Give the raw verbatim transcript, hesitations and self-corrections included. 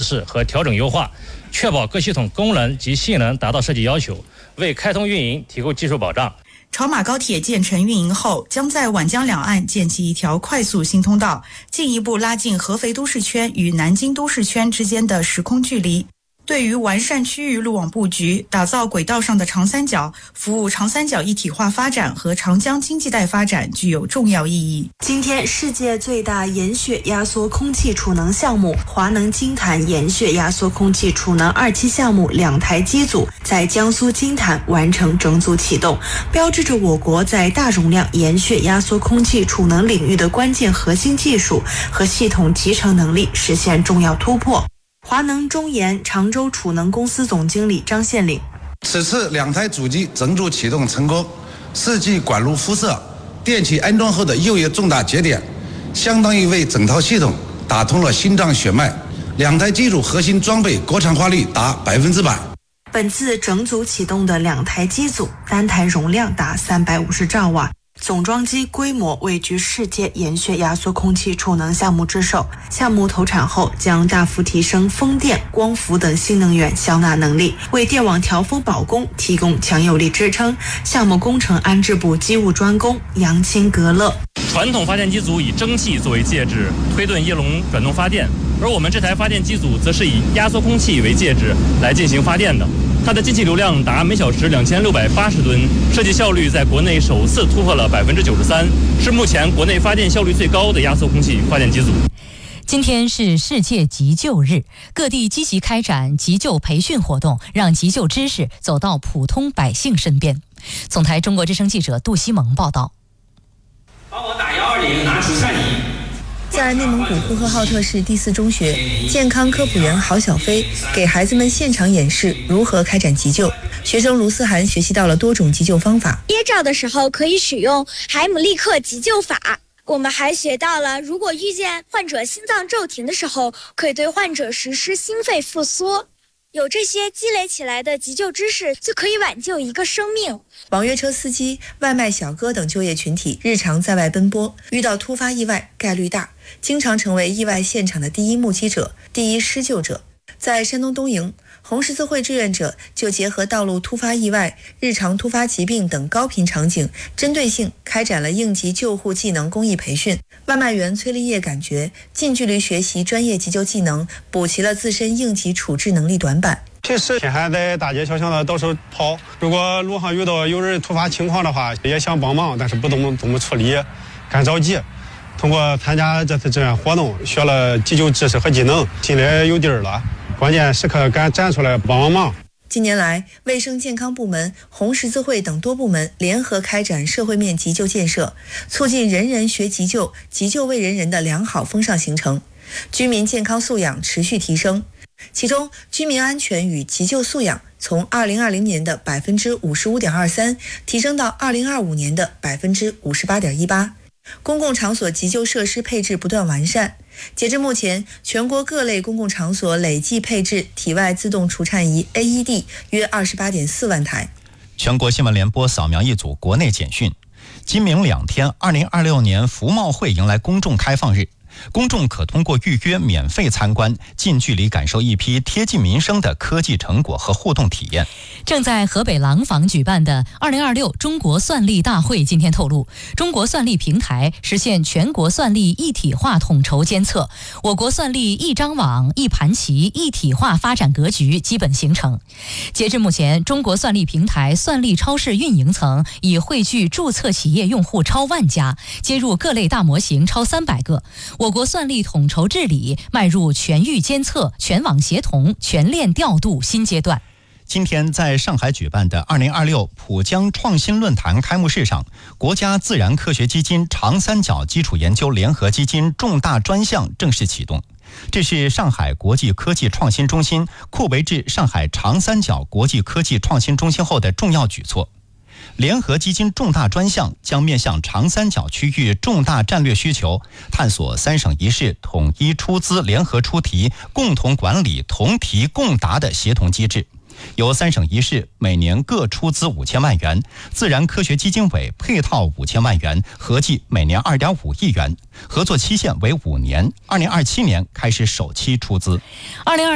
示和调整优化，确保各系统功能及性能达到设计要求，为开通运营提供技术保障。 朝马高铁建成运营后，将在皖江两岸建起一条快速新通道，进一步拉近合肥都市圈与南京都市圈之间的时空距离。对于完善区域路网布局，打造轨道上的长三角，服务长三角一体化发展和长江经济带发展具有重要意义。 今天，世界最大盐血压缩空气储能项目华能金坛盐血压缩空气储能二期项目两台机组在江苏金坛完成整组启动，标志着我国在大容量盐血压缩空气储能领域的关键核心技术和系统集成能力实现重要突破。华能中盐常州储能公司总经理张宪岭： 此次两台主机整组启动成功，是继管路敷设、电气安装后的又一重大节点，相当于为整套系统打通了心脏血脉。两台机组核心装备国产化率达百分之百。 本次整组启动的两台机组，单台容量达三百五十兆瓦。总装机规模位居世界盐血压缩空气储能项目之首，项目投产后将大幅提升风电、光伏等新能源消纳能力，为电网调峰保供提供强有力支撑。项目工程安置部机务专工杨清格勒： 传统发电机组以蒸汽作为介质，推动叶笼转动发电，而我们这台发电机组则是以压缩空气为介质来进行发电的。它的进气流量达每小时两千六百八十吨，设计效率在国内首次突破了百分之九十三，是目前国内发电效率最高的压缩空气发电机组。 今天是世界急救日，各地积极开展急救培训活动，让急救知识走到普通百姓身边。总台中国之声记者杜西蒙报道。 帮我打一二零，拿除颤仪。 在内蒙古呼和浩特市第四中学，健康科普员郝小飞给孩子们现场演示如何开展急救。学生卢思涵学习到了多种急救方法。 噎着的时候可以使用海姆立克急救法。我们还学到了，如果遇见患者心脏骤停的时候，可以对患者实施心肺复苏。有这些积累起来的急救知识，就可以挽救一个生命。 网约车司机、外卖小哥等就业群体日常在外奔波，遇到突发意外概率大，经常成为意外现场的第一目击者、第一施救者。在山东东营，红十字会志愿者就结合道路突发意外、日常突发疾病等高频场景，针对性开展了应急救护技能公益培训。外卖员崔立业感觉，近距离学习专业急救技能，补齐了自身应急处置能力短板。 平时天还在大街小巷的到处跑，如果路上遇到有人突发情况的话，也想帮忙，但是不懂怎么处理，干着急。通过参加这次志愿活动，学了急救知识和技能，心里有底儿了。关键时刻敢站出来帮帮忙。 近年来，卫生健康部门、红十字会等多部门联合开展社会面急救建设，促进人人学急救、急救为人人的良好风尚形成，居民健康素养持续提升。其中，居民安全与急救素养从二零二零年的百分之五十五点二三提升到二零二五年的百分之五十八点一八。公共场所急救设施配置不断完善，截至目前，全国各类公共场所累计配置体外自动除颤仪 A E D 约二十八点四万台。 全国新闻联播扫描一组国内简讯。今明两天，二零二六年服贸会迎来公众开放日。公众可通过预约免费参观，近距离感受一批贴近民生的科技成果和互动体验。 正在河北廊坊举办的二零二六中国算力大会今天透露，中国算力平台实现全国算力一体化统筹监测，我国算力一张网、一盘棋一体化发展格局基本形成。截至目前，中国算力平台算力超市运营层已汇聚注册企业用户超万家，接入各类大模型超三百个。我国算力统筹治理迈入全域监测、全网协同、全链调度新阶段。 今天在上海举办的二零二六浦江创新论坛开幕式上，国家自然科学基金长三角基础研究联合基金重大专项正式启动。这是上海国际科技创新中心扩围至上海长三角国际科技创新中心后的重要举措。联合基金重大专项将面向长三角区域重大战略需求，探索三省一市统一出资、联合出题、共同管理、同题共答的协同机制。由三省一市每年各出资五千万元，自然科学基金委配套五千万元，合计每年二点五亿元，合作期限为五年，二零二七年开始首期出资。 二零二